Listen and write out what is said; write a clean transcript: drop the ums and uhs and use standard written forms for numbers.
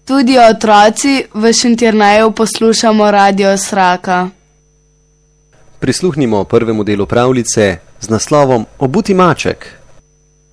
Tudi otroci v Šentjerneju poslušamo Radio Sraka. Prisluhnimo prvemu delu pravljice z naslovom Obuti maček.